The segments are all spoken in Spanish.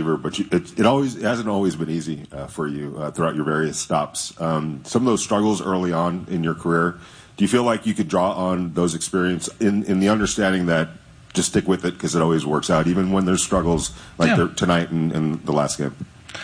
receiver, but it hasn't always been easy for you throughout your various stops. Some of those struggles early on in your career, do you feel like you could draw on those experience in the understanding that just stick with it because it always works out, even when there's struggles like tonight and the last game?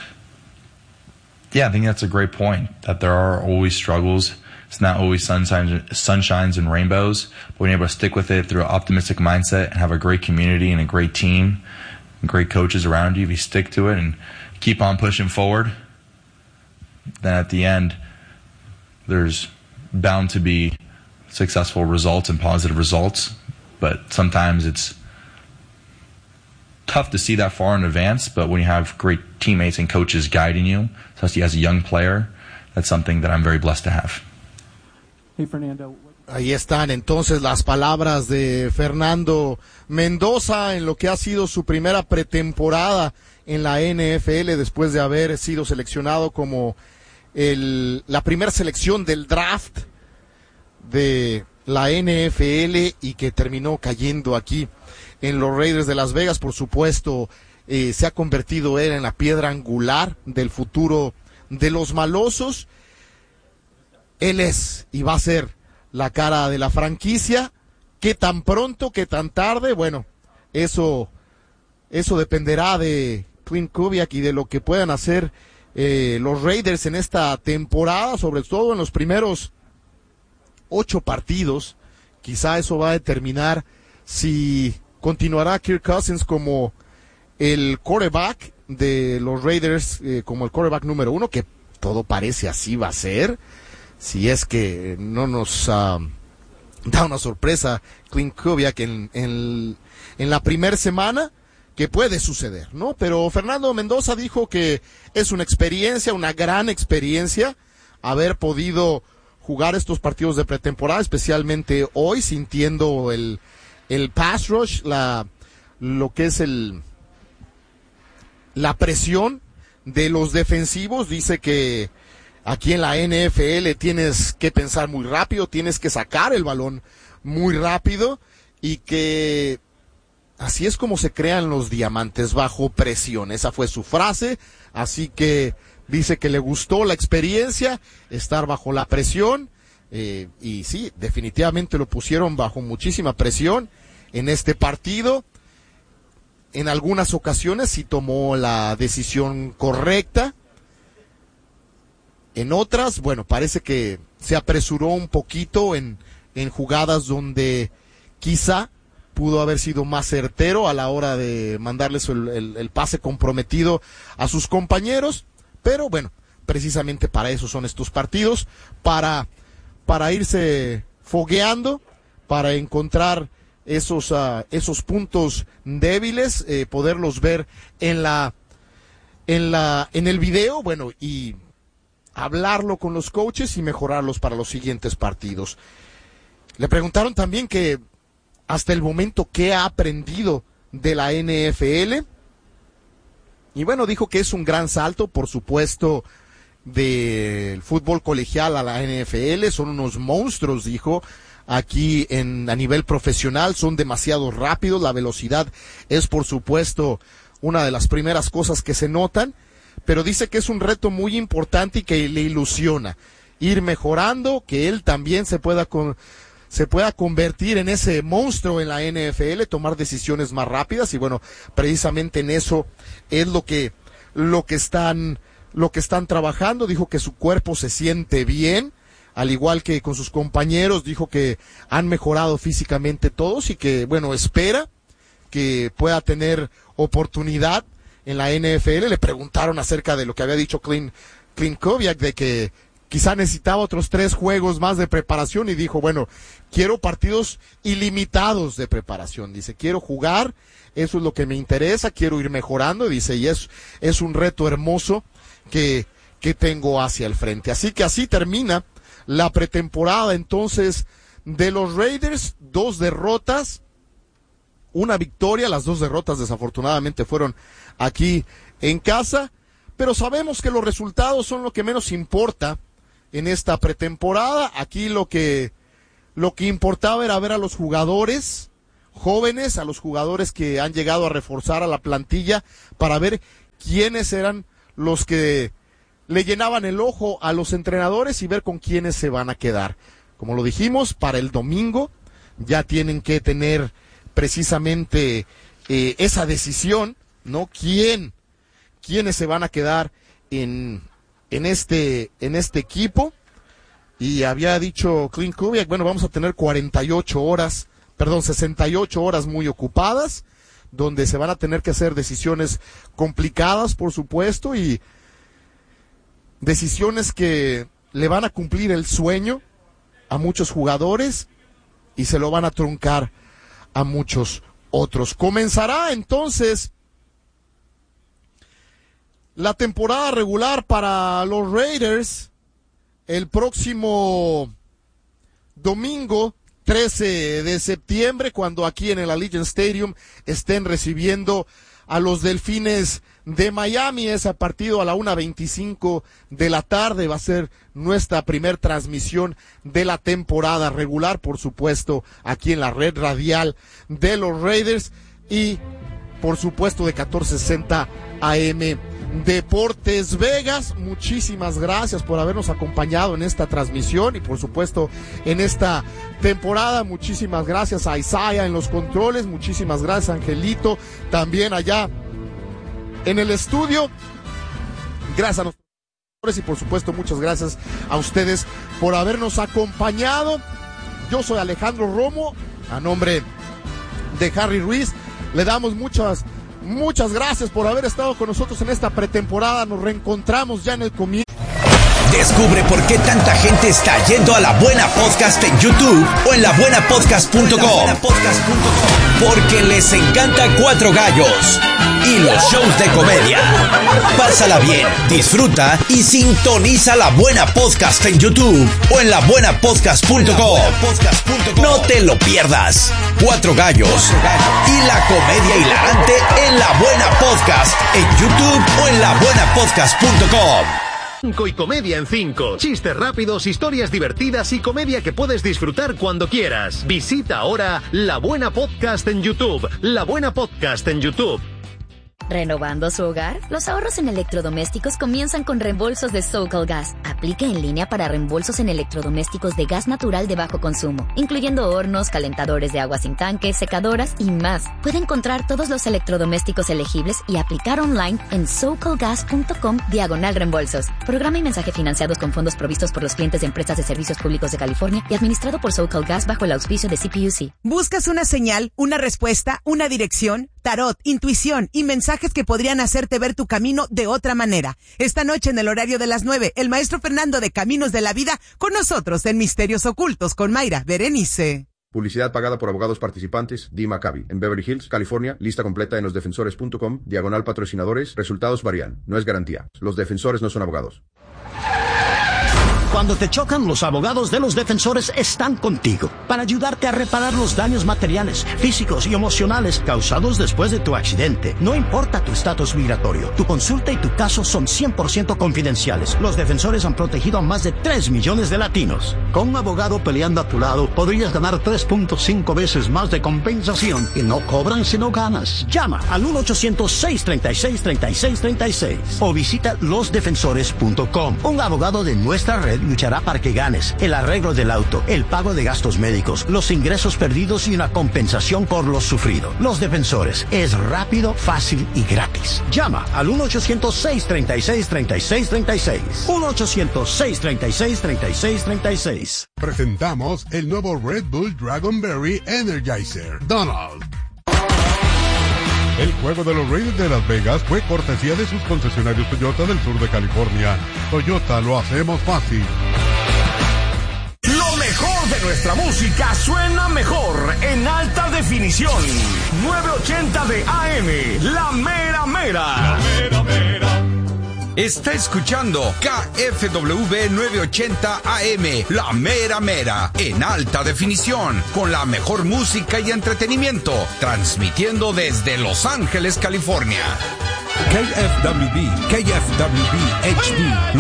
Yeah, I think that's a great point, that there are always struggles. It's not always sunshines and rainbows, but when you're able to stick with it through an optimistic mindset and have a great community and a great team and great coaches around you, if you stick to it and keep on pushing forward, then at the end, there's bound to be successful results and positive results. But sometimes it's tough to see that far in advance, but when you have great teammates and coaches guiding you, especially as a young player, that's something that I'm very blessed to have. Hey, Fernando. Ahí están entonces las palabras de Fernando Mendoza en lo que ha sido su primera pretemporada en la NFL después de haber sido seleccionado como la primera selección del draft de la NFL y que terminó cayendo aquí en los Raiders de Las Vegas. Por supuesto, se ha convertido él en la piedra angular del futuro de los malosos. Él es y va a ser la cara de la franquicia. ¿Qué tan pronto, qué tan tarde? Bueno, eso dependerá de Clint Kubiak y de lo que puedan hacer los Raiders en esta temporada, sobre todo en los primeros 8 partidos. Quizá eso va a determinar si continuará Kirk Cousins como el quarterback de los Raiders, como el quarterback número 1, que todo parece así va a ser, si es que no nos da una sorpresa Clint Kubiak en la primera semana, que puede suceder, ¿no? Pero Fernando Mendoza dijo que es una experiencia, una gran experiencia, haber podido jugar estos partidos de pretemporada, especialmente hoy, sintiendo el pass rush, lo que es la presión de los defensivos. Dice que aquí en la NFL tienes que pensar muy rápido, tienes que sacar el balón muy rápido y que así es como se crean los diamantes, bajo presión. Esa fue su frase, así que dice que le gustó la experiencia, estar bajo la presión, y sí, definitivamente lo pusieron bajo muchísima presión en este partido. En algunas ocasiones sí tomó la decisión correcta, en otras, bueno, parece que se apresuró un poquito en jugadas donde quizá pudo haber sido más certero a la hora de mandarles el pase comprometido a sus compañeros, pero bueno, precisamente para eso son estos partidos, para irse fogueando, para encontrar esos puntos débiles, poderlos ver en el video, bueno, y hablarlo con los coaches y mejorarlos para los siguientes partidos. Le preguntaron también que hasta el momento qué ha aprendido de la NFL, y bueno, dijo que es un gran salto, por supuesto, del fútbol colegial a la NFL. Son unos monstruos, dijo, aquí a nivel profesional, son demasiado rápidos, la velocidad es por supuesto una de las primeras cosas que se notan, pero dice que es un reto muy importante y que le ilusiona ir mejorando, que él también se pueda convertir en ese monstruo en la NFL, tomar decisiones más rápidas, y bueno, precisamente en eso es lo que están trabajando. Dijo que su cuerpo se siente bien, al igual que con sus compañeros. Dijo que han mejorado físicamente todos y que, bueno, espera que pueda tener oportunidad en la NFL. Le preguntaron acerca de lo que había dicho Clint Kubiak, de que quizá necesitaba otros 3 juegos más de preparación, y dijo, bueno, quiero partidos ilimitados de preparación. Dice, quiero jugar, eso es lo que me interesa, quiero ir mejorando. Dice, y es un reto hermoso que tengo hacia el frente. Así que así termina la pretemporada entonces de los Raiders. 2 derrotas, 1 victoria. Las 2 derrotas desafortunadamente fueron aquí en casa, pero sabemos que los resultados son lo que menos importa en esta pretemporada. Aquí lo que importaba era ver a los jugadores jóvenes, a los jugadores que han llegado a reforzar a la plantilla, para ver quiénes eran los que le llenaban el ojo a los entrenadores y ver con quiénes se van a quedar. Como lo dijimos, para el domingo ya tienen que tener precisamente esa decisión, ¿no? ¿Quiénes se van a quedar en este equipo? Y había dicho Clint Kubiak, bueno, vamos a tener 68 horas muy ocupadas, donde se van a tener que hacer decisiones complicadas, por supuesto, y decisiones que le van a cumplir el sueño a muchos jugadores y se lo van a truncar a muchos otros. Comenzará entonces la temporada regular para los Raiders el próximo domingo 13 de septiembre, cuando aquí en el Allegiant Stadium estén recibiendo a los Delfines de Miami. Ese partido a la 1:25 de la tarde va a ser nuestra primer transmisión de la temporada regular, por supuesto, aquí en la red radial de los Raiders y, por supuesto, de 1460 AM Deportes Vegas. Muchísimas gracias por habernos acompañado en esta transmisión y, por supuesto, en esta temporada. Muchísimas gracias a Isaiah en los controles, muchísimas gracias a Angelito también allá en el estudio. Gracias a nosotros y, por supuesto, muchas gracias a ustedes por habernos acompañado. Yo soy Alejandro Romo, a nombre de Harry Ruiz, le damos muchas gracias por haber estado con nosotros en esta pretemporada. Nos reencontramos ya en el comienzo. Descubre por qué tanta gente está yendo a La Buena Podcast en YouTube o en labuenapodcast.com. Porque les encanta Cuatro Gallos y los shows de comedia. Pásala bien, disfruta y sintoniza La Buena Podcast en YouTube o en labuenapodcast.com. No te lo pierdas. Cuatro Gallos y la comedia hilarante en La Buena Podcast en YouTube o en labuenapodcast.com. 5 y comedia en 5. Chistes rápidos, historias divertidas y comedia que puedes disfrutar cuando quieras. Visita ahora La Buena Podcast en YouTube. La Buena Podcast en YouTube. ¿Renovando su hogar? Los ahorros en electrodomésticos comienzan con reembolsos de SoCal Gas. Aplique en línea para reembolsos en electrodomésticos de gas natural de bajo consumo, incluyendo hornos, calentadores de agua sin tanque, secadoras y más. Puede encontrar todos los electrodomésticos elegibles y aplicar online en socalgas.com/reembolsos. Programa y mensaje financiados con fondos provistos por los clientes de empresas de servicios públicos de California y administrado por SoCal Gas bajo el auspicio de CPUC. ¿Buscas una señal, una respuesta, una dirección? Tarot, intuición y mensajes que podrían hacerte ver tu camino de otra manera. Esta noche en el horario de las 9, el maestro Fernando de Caminos de la Vida con nosotros en Misterios Ocultos con Mayra Berenice. Publicidad pagada por abogados participantes, Dee Maccabi, en Beverly Hills, California. Lista completa en losdefensores.com, /patrocinadores. Resultados varían, no es garantía. Los defensores no son abogados. Cuando te chocan, los abogados de Los Defensores están contigo para ayudarte a reparar los daños materiales, físicos y emocionales causados después de tu accidente. No importa tu estatus migratorio, tu consulta y tu caso son 100% confidenciales. Los Defensores han protegido a más de 3 millones de latinos. Con un abogado peleando a tu lado, podrías ganar 3.5 veces más de compensación y no cobran si no ganas. Llama al 1-800-636-3636 o visita losdefensores.com. Un abogado de nuestra red luchará para que ganes el arreglo del auto, el pago de gastos médicos, los ingresos perdidos y una compensación por lo sufrido. Los Defensores es rápido, fácil y gratis. Llama al 1-800-636-3636. 1-800-636-3636. Presentamos el nuevo Red Bull Dragonberry Energizer Donald. El juego de los Raiders de Las Vegas fue cortesía de sus concesionarios Toyota del sur de California. Toyota, lo hacemos fácil. Lo mejor de nuestra música suena mejor en alta definición. 980 de AM, La Mera Mera. La Mera Mera. Está escuchando KFW 980 AM, La Mera Mera, en alta definición, con la mejor música y entretenimiento, transmitiendo desde Los Ángeles, California. KFWB HD,